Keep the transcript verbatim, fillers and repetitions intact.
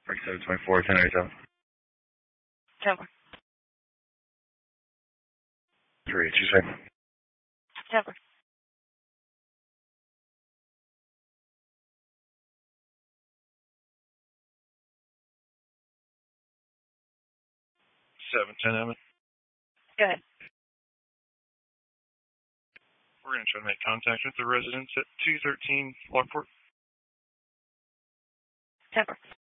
forty-seven twenty-four, ten eighty-seven. ten Three, two say. ten seven ten, Emmett. Go ahead. We're going to try to make contact with the residents at two thirteen Lockport. ten